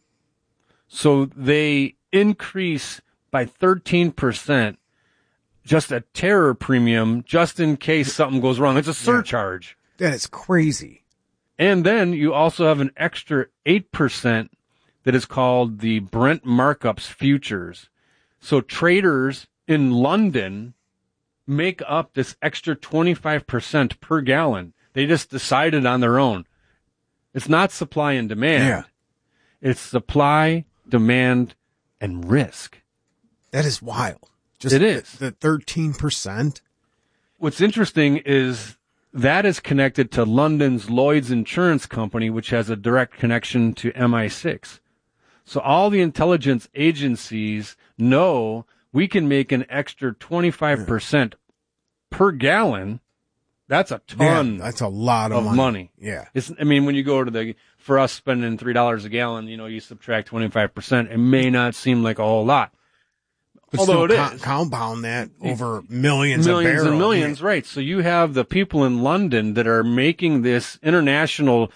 Speaker 12: So they increase by thirteen percent just a terror premium just in case something goes wrong. It's a surcharge.
Speaker 13: That is crazy.
Speaker 12: And then you also have an extra eight percent that is called the Brent markups futures. So traders in London make up this extra twenty-five percent per gallon. They just decided on their own. It's not supply and demand.
Speaker 13: Yeah.
Speaker 12: It's supply, demand, and risk.
Speaker 13: That is wild. Just
Speaker 12: It is.
Speaker 13: The, the thirteen percent.
Speaker 12: What's interesting is that is connected to London's Lloyd's Insurance Company, which has a direct connection to M I six. So all the intelligence agencies know we can make an extra twenty-five percent per gallon. That's a ton.
Speaker 13: Yeah, that's a lot of,
Speaker 12: of
Speaker 13: money.
Speaker 12: money.
Speaker 13: Yeah.
Speaker 12: It's, I mean, when you go to the, for us spending three dollars a gallon, you know, you subtract twenty-five percent, it may not seem like a whole lot.
Speaker 13: But
Speaker 12: Although
Speaker 13: still
Speaker 12: it
Speaker 13: co-
Speaker 12: is.
Speaker 13: compound that over millions,
Speaker 12: Millions
Speaker 13: of barrels.
Speaker 12: and millions, right. So you have the people in London that are making this international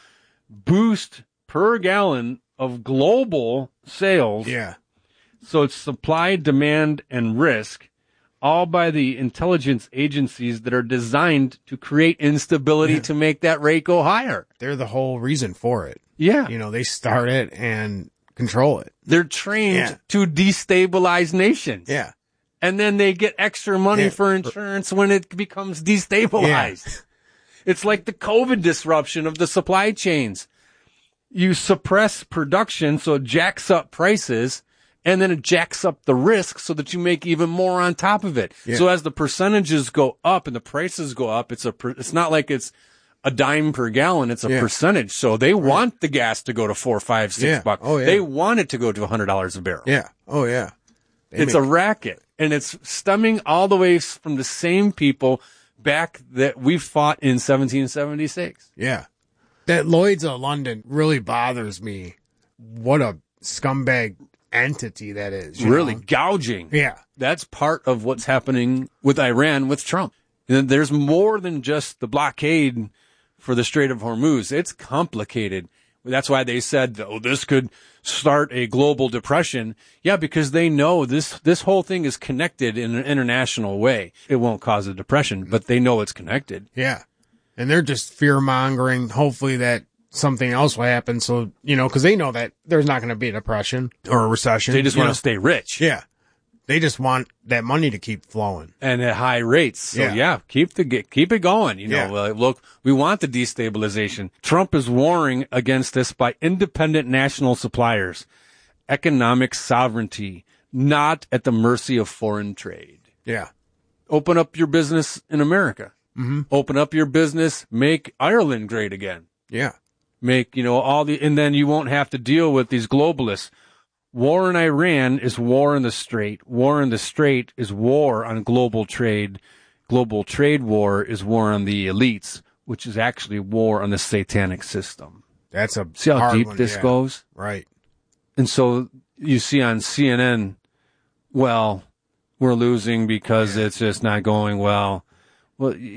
Speaker 12: boost per gallon of global sales.
Speaker 13: Yeah.
Speaker 12: So it's supply, demand, and risk, all by the intelligence agencies that are designed to create instability
Speaker 13: Yeah.
Speaker 12: to make that rate go higher.
Speaker 13: They're the whole reason for it.
Speaker 12: Yeah.
Speaker 13: You know, they start it and control it.
Speaker 12: They're trained
Speaker 13: Yeah.
Speaker 12: to destabilize nations.
Speaker 13: Yeah.
Speaker 12: And then they get extra money
Speaker 13: Yeah.
Speaker 12: for insurance when it becomes destabilized. It's like the COVID disruption of the supply chains. You suppress production, so it jacks up prices, and then it jacks up the risk so that you make even more on top of it.
Speaker 13: Yeah.
Speaker 12: So as the percentages go up and the prices go up, it's a, per, it's not like it's a dime per gallon. It's a
Speaker 13: Yeah.
Speaker 12: percentage. So they want the gas to go to four, five, six
Speaker 13: Yeah.
Speaker 12: bucks.
Speaker 13: Oh, yeah.
Speaker 12: They want it to go to a hundred dollars a barrel.
Speaker 13: Yeah. Oh, yeah. They
Speaker 12: It's
Speaker 13: make-
Speaker 12: a racket, and it's stemming all the way from the same people back that we fought in seventeen seventy-six.
Speaker 13: Yeah. That Lloyd's of London really bothers me. What a scumbag entity that is. you
Speaker 12: Really
Speaker 13: know?
Speaker 12: gouging.
Speaker 13: Yeah.
Speaker 12: That's part of what's happening with Iran with Trump. And there's more than just the blockade for the Strait of Hormuz. It's complicated. That's why they said, oh, this could start a global depression. Yeah, because they know this, this whole thing is connected in an international way. It won't cause a depression, but they know it's connected.
Speaker 13: Yeah. And they're just fear mongering, hopefully that something else will happen. So, you know, cause they know that there's not going to be a depression or a recession.
Speaker 12: They just
Speaker 13: you
Speaker 12: want
Speaker 13: know?
Speaker 12: to stay rich.
Speaker 13: Yeah. They just want that money to keep flowing.
Speaker 12: And at high rates. So yeah,
Speaker 13: Yeah.
Speaker 12: keep the keep it going. You know,
Speaker 13: Yeah.
Speaker 12: uh, look, we want the destabilization. Trump is warring against this by independent national suppliers, economic sovereignty, not at the mercy of foreign trade.
Speaker 13: Yeah.
Speaker 12: Open up your business in America.
Speaker 13: Mm-hmm.
Speaker 12: Open up your business. Make Ireland great again.
Speaker 13: Yeah.
Speaker 12: Make, you know, all the, and then you won't have to deal with these globalists. War in Iran is war in the Strait. War in the Strait is war on global trade. Global trade war is war on the elites, which is actually war on the satanic system.
Speaker 13: That's a
Speaker 12: See how
Speaker 13: hard
Speaker 12: deep
Speaker 13: one,
Speaker 12: this
Speaker 13: yeah.
Speaker 12: goes?
Speaker 13: Right.
Speaker 12: And so you see on C N N, well, we're losing because it's just not going well. Well,